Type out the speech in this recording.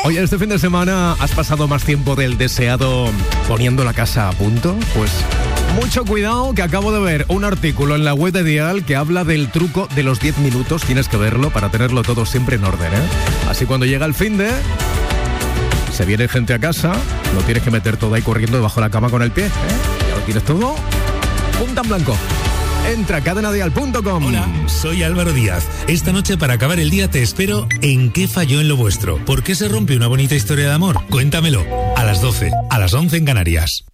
Oye, este fin de semana has pasado más tiempo del deseado poniendo la casa a punto. Pues mucho cuidado, que acabo de ver un artículo en la web de Dial que habla del truco de los 10 minutos. Tienes que verlo para tenerlo todo siempre en orden, ¿eh? Así cuando llega el finde, se viene gente a casa, no tienes que meter todo ahí corriendo debajo de la cama con el pie, ¿eh? Ya lo tienes todo punta en blanco. Entra a cadenadial.com. Hola, soy Álvaro Díaz. Esta noche, para acabar el día, te espero en ¿Qué falló en lo vuestro? ¿Por qué se rompe una bonita historia de amor? Cuéntamelo. A las 12, a las 11 en Canarias.